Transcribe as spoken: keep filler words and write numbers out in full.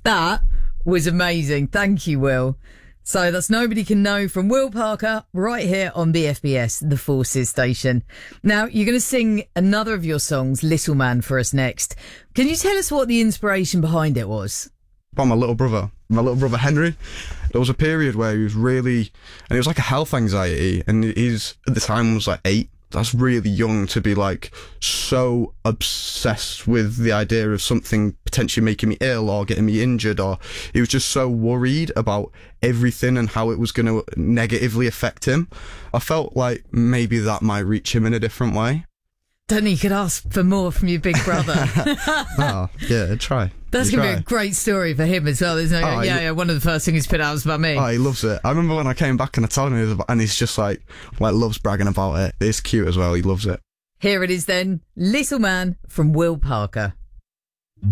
That was amazing. Thank you, Will. So that's Nobody Can Know from Will Parker right here on B F B S, the Forces station. Now, you're going to sing another of your songs, Little Man, for us next. Can you tell us what the inspiration behind it was? By my little brother, my little brother Henry. There was a period where he was really, and it was like a health anxiety, and he's, at the time, was like eight. That's really young to be like so obsessed with the idea of something potentially making me ill or getting me injured, or he was just so worried about everything and how it was going to negatively affect him. I felt like maybe that might reach him in a different way. Don't think you could ask for more from your big brother. Oh, yeah, try. That's going to be try. a great story for him as well, isn't it? Oh, yeah, he, yeah, one of the first things he's put out was about me. Oh, he loves it. I remember when I came back and I told him, about, and he's just like, like loves bragging about it. It's cute as well. He loves it. Here it is then, Little Man from Will Parker.